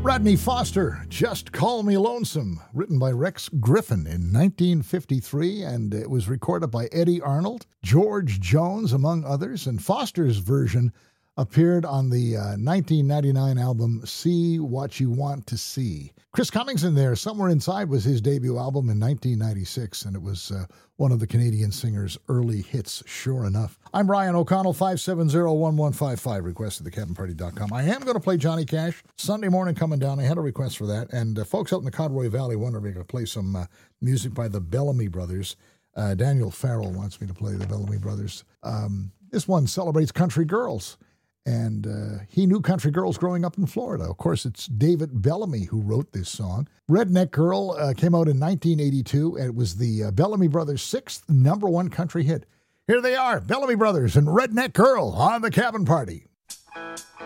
Rodney Foster, Just Call Me Lonesome, written by Rex Griffin in 1953, and it was recorded by Eddie Arnold, George Jones, among others, and Foster's version appeared on the 1999 album See What You Want to See. Chris Cummings in there, Somewhere Inside, was his debut album in 1996, and it was one of the Canadian singer's early hits, sure enough. I'm Ryan O'Connell, 570-1155, request at thecavinparty.com. I am going to play Johnny Cash Sunday morning coming down. I had a request for that, and folks out in the Conroy Valley wonder if we're going to play some music by the Bellamy Brothers. Daniel Farrell wants me to play the Bellamy Brothers. This one celebrates country girls. And he knew country girls growing up in Florida. Of course, it's David Bellamy who wrote this song. Redneck Girl came out in 1982, and it was the Bellamy Brothers' sixth #1 country hit. Here they are, Bellamy Brothers and Redneck Girl on The Cabin Party.